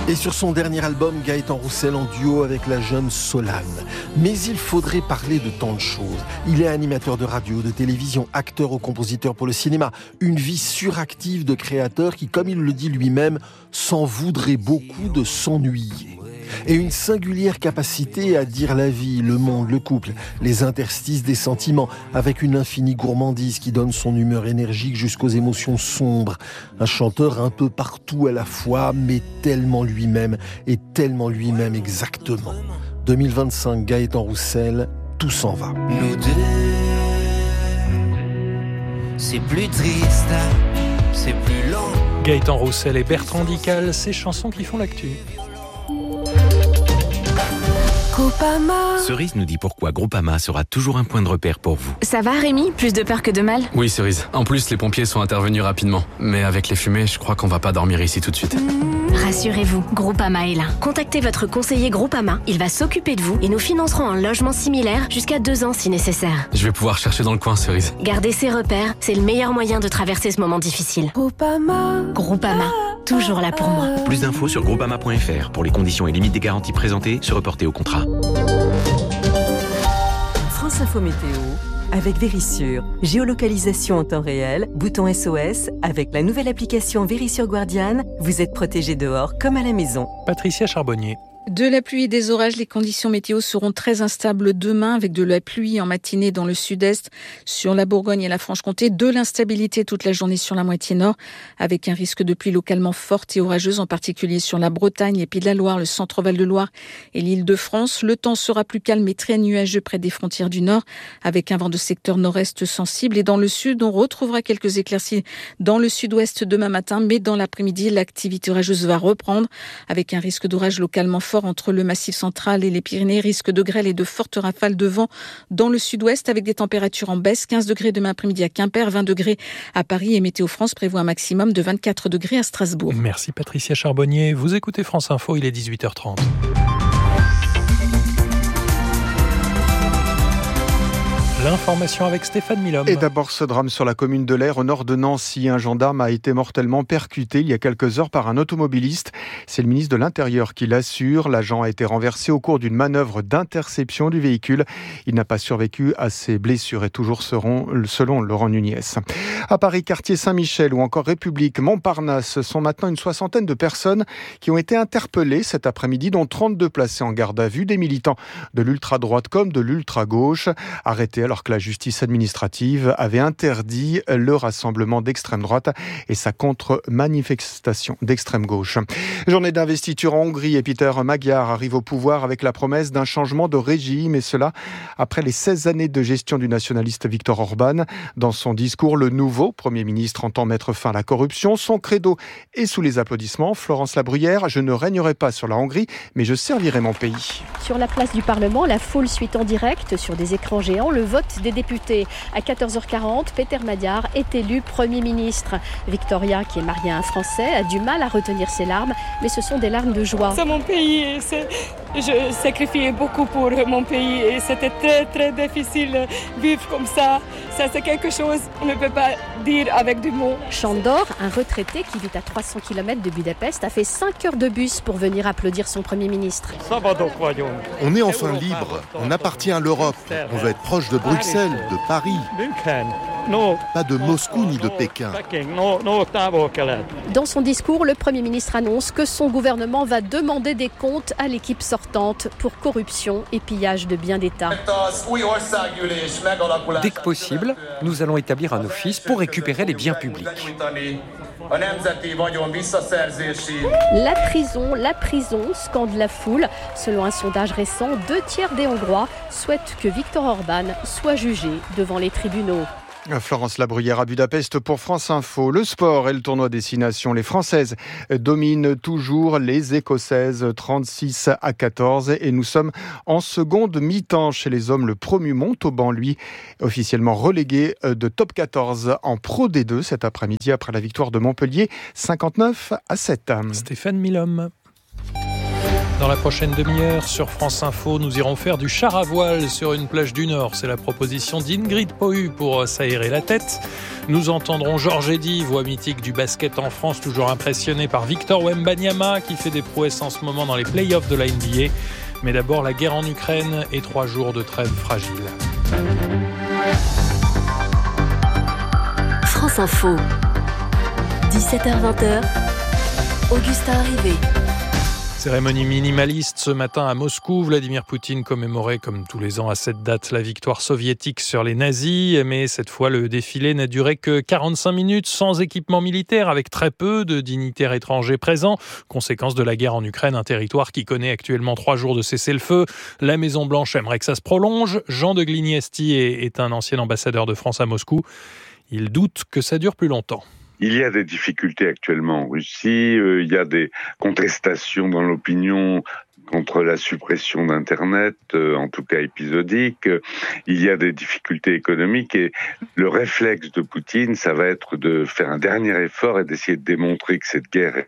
Et sur son dernier album, Gaëtan Roussel en duo avec la jeune Solane. Mais il faudrait parler de tant de choses. Il est animateur de radio, de télévision, acteur ou compositeur pour le cinéma. Une vie suractive de créateur qui, comme il le dit lui-même, s'en voudrait beaucoup de s'ennuyer. Et une singulière capacité à dire la vie, le monde, le couple, les interstices des sentiments, avec une infinie gourmandise qui donne son humeur énergique jusqu'aux émotions sombres. Un chanteur un peu partout à la fois, mais tellement lui-même, et tellement lui-même exactement. 2025, Gaëtan Roussel, tout s'en va. Nous deux, c'est plus triste, c'est plus long. Gaëtan Roussel et Bertrand Dical, ces chansons qui font l'actu. Groupama. Cerise nous dit pourquoi Groupama sera toujours un point de repère pour vous. Ça va Rémi? Plus de peur que de mal? Oui Cerise, en plus les pompiers sont intervenus rapidement. Mais avec les fumées, je crois qu'on va pas dormir ici tout de suite. Rassurez-vous, Groupama est là. Contactez votre conseiller Groupama, il va s'occuper de vous et nous financerons un logement similaire jusqu'à 2 ans si nécessaire. Je vais pouvoir chercher dans le coin Cerise. Gardez ces repères, c'est le meilleur moyen de traverser ce moment difficile. Groupama. Groupama, toujours là pour moi. Plus d'infos sur groupama.fr. Pour les conditions et limites des garanties présentées, se reporter au contrat. France Info Météo avec Vérissure. Géolocalisation en temps réel, bouton SOS. Avec la nouvelle application Vérissure Guardian, vous êtes protégé dehors comme à la maison. Patricia Charbonnier. De la pluie et des orages, les conditions météo seront très instables demain avec de la pluie en matinée dans le sud-est, sur la Bourgogne et la Franche-Comté, de l'instabilité toute la journée sur la moitié nord avec un risque de pluie localement forte et orageuse, en particulier sur la Bretagne, les Pays de la Loire, le centre-Val de Loire et l'Île-de-France. Le temps sera plus calme et très nuageux près des frontières du nord avec un vent de secteur nord-est sensible, et dans le sud, on retrouvera quelques éclaircies dans le sud-ouest demain matin, mais dans l'après-midi, l'activité orageuse va reprendre avec un risque d'orage localement fort entre le Massif central et les Pyrénées, risque de grêle et de fortes rafales de vent dans le sud-ouest avec des températures en baisse, 15 degrés demain après-midi à Quimper, 20 degrés à Paris, et Météo France prévoit un maximum de 24 degrés à Strasbourg. Merci Patricia Charbonnier. Vous écoutez France Info, il est 18h30. L'information avec Stéphane Milhomme. Et d'abord ce drame sur la commune de l'Aire, au nord de Nancy. Un gendarme a été mortellement percuté il y a quelques heures par un automobiliste. C'est le ministre de l'Intérieur qui l'assure. L'agent a été renversé au cours d'une manœuvre d'interception du véhicule. Il n'a pas survécu à ses blessures et toujours selon Laurent Nunez. À Paris, quartier Saint-Michel ou encore République, Montparnasse, ce sont maintenant une 60aine de personnes qui ont été interpellées cet après-midi, dont 32 placées en garde à vue, des militants de l'ultra-droite comme de l'ultra-gauche, arrêtés alors que la justice administrative avait interdit le rassemblement d'extrême droite et sa contre-manifestation d'extrême gauche. Journée d'investiture en Hongrie et Peter Magyar arrive au pouvoir avec la promesse d'un changement de régime, et cela après les 16 années de gestion du nationaliste Viktor Orban. Dans son discours, le nouveau Premier ministre entend mettre fin à la corruption. Son credo est sous les applaudissements. Florence Labruyère: je ne régnerai pas sur la Hongrie, mais je servirai mon pays. Sur la place du Parlement, la foule suit en direct sur des écrans géants le vote des députés. À 14h40, Peter Magyar est élu Premier ministre. Victoria, qui est mariée à un Français, a du mal à retenir ses larmes, mais ce sont des larmes de joie. C'est mon pays, je sacrifiais beaucoup pour mon pays et c'était très très difficile de vivre comme ça. Ça c'est quelque chose qu'on ne peut pas dire avec du mot. Chandor, un retraité qui vit à 300 km de Budapest, a fait 5 heures de bus pour venir applaudir son Premier ministre. On est enfin libre, on appartient à l'Europe, on veut être proche de Bruxelles, de Paris. Pas de Moscou ni de Pékin. Dans son discours, le Premier ministre annonce que son gouvernement va demander des comptes à l'équipe sortante pour corruption et pillage de biens d'État. Dès que possible, nous allons établir un office pour récupérer les biens publics. La prison, scande la foule. Selon un sondage récent, 2/3 des Hongrois souhaitent que Viktor Orban soit jugé devant les tribunaux. Florence Labruyère à Budapest pour France Info. Le sport et le tournoi Destination. Les Françaises dominent toujours les Écossaises 36-14 et nous sommes en seconde mi-temps chez les hommes. Le promu Montauban, lui, officiellement relégué de top 14 en Pro D2 cet après-midi après la victoire de Montpellier 59-7. Stéphane Milhomme. Dans la prochaine demi-heure, sur France Info, nous irons faire du char à voile sur une plage du Nord. C'est la proposition d'Ingrid Pohu pour s'aérer la tête. Nous entendrons Georges Eddy, voix mythique du basket en France, toujours impressionné par Victor Wembanyama, qui fait des prouesses en ce moment dans les play-offs de la NBA. Mais d'abord, la guerre en Ukraine et 3 jours de trêve fragile. France Info, 17h-20h, Augustin Arrivé. Cérémonie minimaliste ce matin à Moscou. Vladimir Poutine commémorait comme tous les ans à cette date la victoire soviétique sur les nazis. Mais cette fois, le défilé n'a duré que 45 minutes sans équipement militaire, avec très peu de dignitaires étrangers présents. Conséquence de la guerre en Ukraine, un territoire qui connaît actuellement 3 jours de cessez-le-feu. La Maison-Blanche aimerait que ça se prolonge. Jean de Gliniesti est un ancien ambassadeur de France à Moscou. Il doute que ça dure plus longtemps. Il y a des difficultés actuellement en Russie, il y a des contestations dans l'opinion contre la suppression d'Internet, en tout cas épisodique. Il y a des difficultés économiques et le réflexe de Poutine, ça va être de faire un dernier effort et d'essayer de démontrer que cette guerre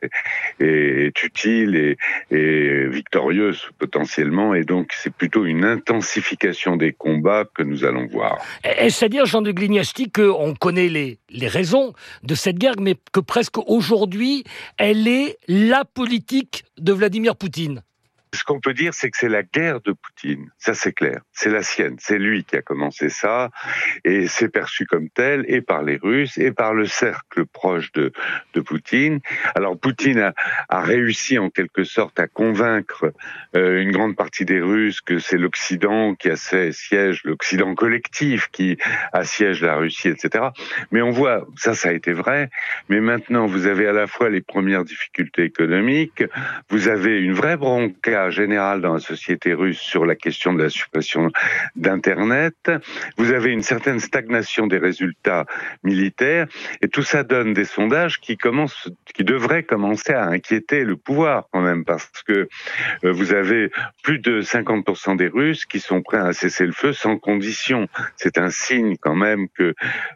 est utile et victorieuse potentiellement. Et donc, c'est plutôt une intensification des combats que nous allons voir. Est-ce à dire, Jean de Gliniesti, qu'on connaît les raisons de cette guerre, mais que presque aujourd'hui, elle est la politique de Vladimir Poutine ? Ce qu'on peut dire, c'est que c'est la guerre de Poutine. Ça, c'est clair. C'est la sienne. C'est lui qui a commencé ça. Et c'est perçu comme tel, et par les Russes, et par le cercle proche de Poutine. Alors, Poutine a réussi, en quelque sorte, à convaincre une grande partie des Russes que c'est l'Occident qui assiège, l'Occident collectif qui assiège la Russie, etc. Mais on voit, ça a été vrai. Mais maintenant, vous avez à la fois les premières difficultés économiques, vous avez une vraie bronca général dans la société russe sur la question de la suppression d'Internet. Vous avez une certaine stagnation des résultats militaires et tout ça donne des sondages qui devraient commencer à inquiéter le pouvoir quand même, parce que vous avez plus de 50% des Russes qui sont prêts à cesser le feu sans condition. C'est un signe quand même que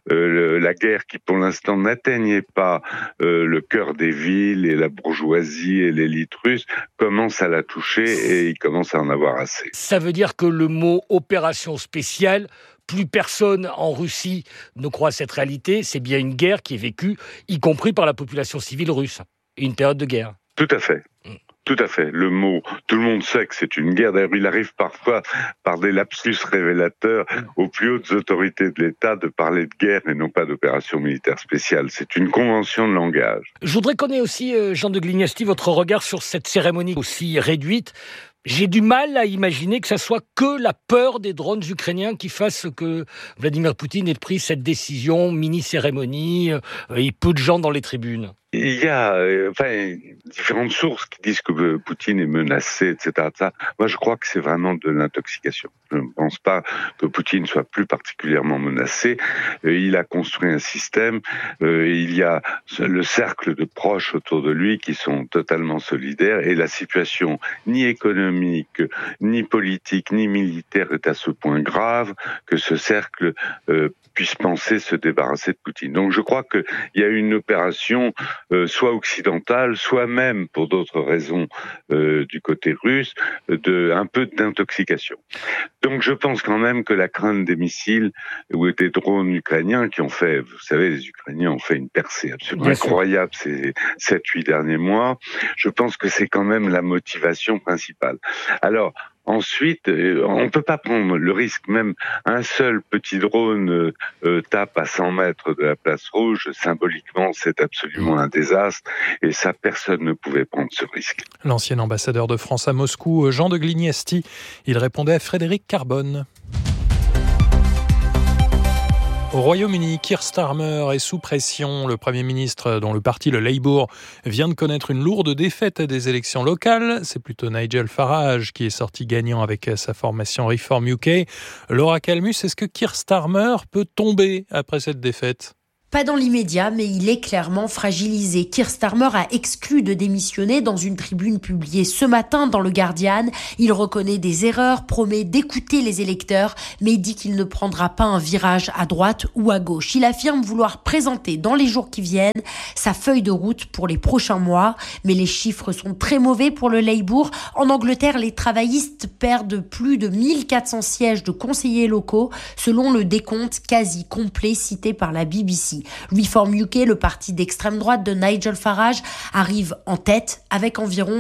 la guerre qui pour l'instant n'atteignait pas le cœur des villes et la bourgeoisie et l'élite russe commence à la toucher et il commence à en avoir assez. Ça veut dire que le mot opération spéciale, plus personne en Russie ne croit à cette réalité, c'est bien une guerre qui est vécue, y compris par la population civile russe, une période de guerre. Tout à fait. Tout à fait. Le mot, tout le monde sait que c'est une guerre. D'ailleurs, il arrive parfois, par des lapsus révélateurs, aux plus hautes autorités de l'État de parler de guerre et non pas d'opération militaire spéciale. C'est une convention de langage. Je voudrais connaître aussi, Jean de Gliniesti, votre regard sur cette cérémonie aussi réduite. J'ai du mal à imaginer que ça soit que la peur des drones ukrainiens qui fasse que Vladimir Poutine ait pris cette décision, mini-cérémonie, et peu de gens dans les tribunes. Il y a différentes sources qui disent que Poutine est menacé, etc. Moi, je crois que c'est vraiment de l'intoxication. Je ne pense pas que Poutine soit plus particulièrement menacé. Il a construit un système. Il y a le cercle de proches autour de lui qui sont totalement solidaires. Et la situation, ni économique, ni politique, ni militaire, est à ce point grave que ce cercle puisse penser se débarrasser de Poutine. Donc je crois qu'il y a une opération soit occidentale, soit même pour d'autres raisons du côté russe, un peu d'intoxication. Donc je pense quand même que la crainte des missiles ou des drones ukrainiens qui ont fait, vous savez, les Ukrainiens ont fait une percée absolument incroyable ces 7-8 derniers mois, je pense que c'est quand même la motivation principale. Alors, ensuite, on ne peut pas prendre le risque, même un seul petit drone tape à 100 mètres de la place rouge, symboliquement c'est absolument un désastre et ça personne ne pouvait prendre ce risque. L'ancien ambassadeur de France à Moscou, Jean de Gliniesti, il répondait à Frédéric Carbone. Au Royaume-Uni, Keir Starmer est sous pression. Le Premier ministre, dont le parti, le Labour, vient de connaître une lourde défaite à des élections locales. C'est plutôt Nigel Farage qui est sorti gagnant avec sa formation Reform UK. Laura Calmus, est-ce que Keir Starmer peut tomber après cette défaite ? Pas dans l'immédiat, mais il est clairement fragilisé. Keir Starmer a exclu de démissionner dans une tribune publiée ce matin dans le Guardian. Il reconnaît des erreurs, promet d'écouter les électeurs, mais dit qu'il ne prendra pas un virage à droite ou à gauche. Il affirme vouloir présenter dans les jours qui viennent sa feuille de route pour les prochains mois. Mais les chiffres sont très mauvais pour le Labour. En Angleterre, les travaillistes perdent plus de 1400 sièges de conseillers locaux, selon le décompte quasi complet cité par la BBC. Reform UK, le parti d'extrême droite de Nigel Farage, arrive en tête avec environ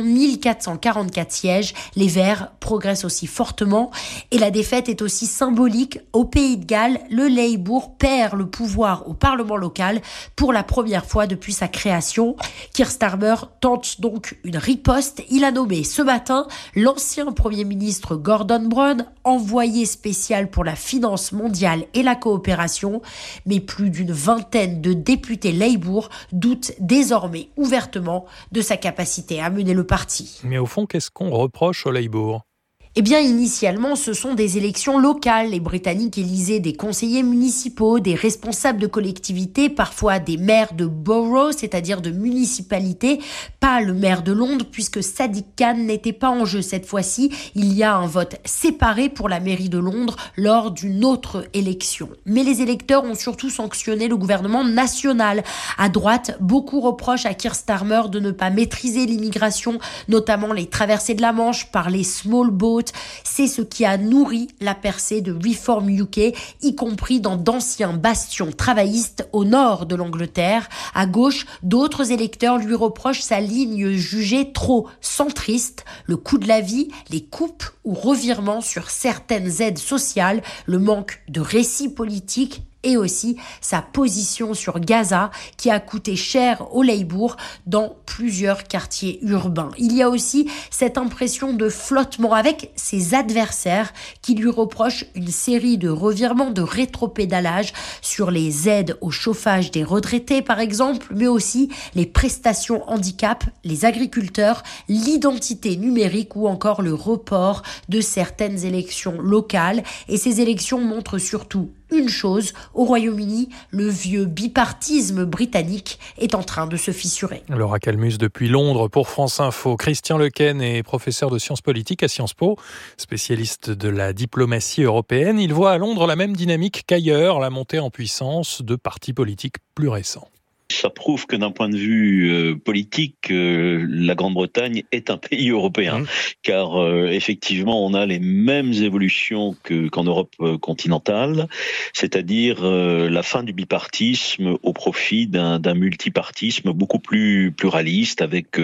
1444 sièges. Les Verts progressent aussi fortement et la défaite est aussi symbolique. Au Pays de Galles, le Labour perd le pouvoir au Parlement local pour la première fois depuis sa création. Keir Starmer tente donc une riposte. Il a nommé ce matin l'ancien Premier ministre Gordon Brown envoyé spécial pour la finance mondiale et la coopération, mais plus d'une vingtaine de députés Labour doutent désormais ouvertement de sa capacité à mener le parti. Mais au fond, qu'est-ce qu'on reproche au Labour ? Eh bien, initialement, ce sont des élections locales. Les Britanniques élisaient des conseillers municipaux, des responsables de collectivités, parfois des maires de borough, c'est-à-dire de municipalités, pas le maire de Londres, puisque Sadiq Khan n'était pas en jeu cette fois-ci. Il y a un vote séparé pour la mairie de Londres lors d'une autre élection. Mais les électeurs ont surtout sanctionné le gouvernement national. À droite, beaucoup reprochent à Keir Starmer de ne pas maîtriser l'immigration, notamment les traversées de la Manche par les small boats. C'est ce qui a nourri la percée de Reform UK, y compris dans d'anciens bastions travaillistes au nord de l'Angleterre. À gauche, d'autres électeurs lui reprochent sa ligne jugée trop centriste, le coût de la vie, les coupes ou revirements sur certaines aides sociales, le manque de récit politique et aussi sa position sur Gaza qui a coûté cher au Labour dans plusieurs quartiers urbains. Il y a aussi cette impression de flottement avec ses adversaires qui lui reprochent une série de revirements, de rétropédalage sur les aides au chauffage des retraités par exemple, mais aussi les prestations handicap, les agriculteurs, l'identité numérique ou encore le report de certaines élections locales. Et ces élections montrent surtout une chose, au Royaume-Uni, le vieux bipartisme britannique est en train de se fissurer. Laura Calmus depuis Londres pour France Info. Christian Lequesne est professeur de sciences politiques à Sciences Po, spécialiste de la diplomatie européenne. Il voit à Londres la même dynamique qu'ailleurs, la montée en puissance de partis politiques plus récents. Ça prouve que d'un point de vue politique, la Grande-Bretagne est un pays européen, car effectivement, on a les mêmes évolutions qu'en Europe continentale, c'est-à-dire la fin du bipartisme au profit d'un multipartisme beaucoup plus pluraliste, avec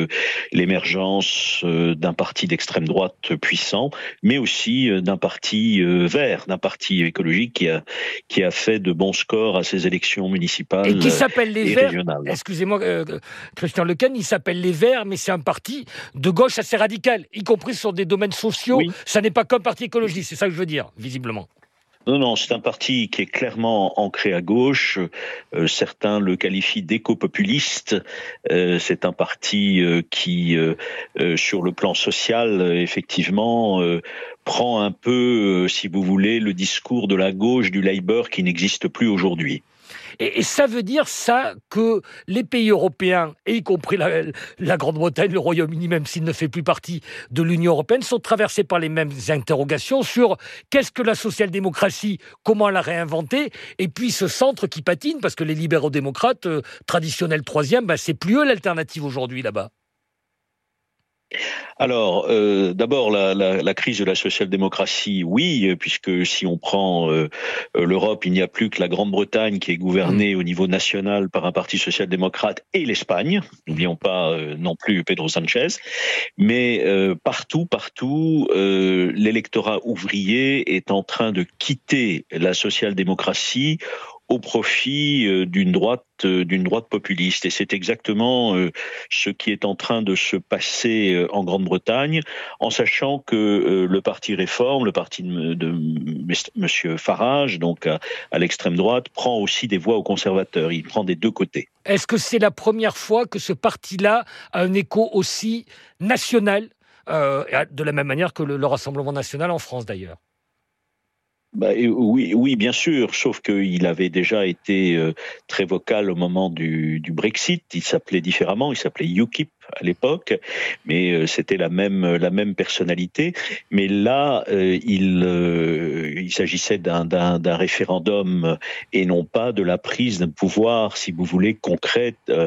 l'émergence d'un parti d'extrême droite puissant, mais aussi d'un parti vert, d'un parti écologique qui a fait de bons scores à ces élections municipales. Et qui s'appelle les Verts. Excusez-moi, Christian Lequesne, il s'appelle les Verts, mais c'est un parti de gauche assez radical, y compris sur des domaines sociaux. Oui. Ça n'est pas qu'un parti écologiste, c'est ça que je veux dire, visiblement. Non, c'est un parti qui est clairement ancré à gauche. Certains le qualifient d'éco-populiste. C'est un parti qui, sur le plan social, effectivement, prend un peu, si vous voulez, le discours de la gauche du Labour qui n'existe plus aujourd'hui. Et ça veut dire ça que les pays européens, et y compris la Grande-Bretagne, le Royaume-Uni, même s'il ne fait plus partie de l'Union européenne, sont traversés par les mêmes interrogations sur qu'est-ce que la social-démocratie, comment la réinventer, et puis ce centre qui patine, parce que les libéraux-démocrates, traditionnels troisième, c'est plus eux l'alternative aujourd'hui là-bas. Alors, d'abord, la crise de la social-démocratie, oui, puisque si on prend l'Europe, il n'y a plus que la Grande-Bretagne qui est gouvernée au niveau national par un parti social-démocrate et l'Espagne. N'oublions pas non plus Pedro Sánchez. Mais partout, l'électorat ouvrier est en train de quitter la social-démocratie au profit d'une droite populiste. Et c'est exactement ce qui est en train de se passer en Grande-Bretagne, en sachant que le parti Réforme, le parti de Monsieur Farage, donc à l'extrême droite, prend aussi des voix aux conservateurs. Il prend des deux côtés. Est-ce que c'est la première fois que ce parti-là a un écho aussi national, de la même manière que le Rassemblement national en France d'ailleurs ? Oui, bien sûr, sauf qu'il avait déjà été très vocal au moment du Brexit. Il s'appelait différemment, il s'appelait UKIP à l'époque, mais c'était la même personnalité. Mais là, il s'agissait d'un référendum et non pas de la prise d'un pouvoir, si vous voulez, concrète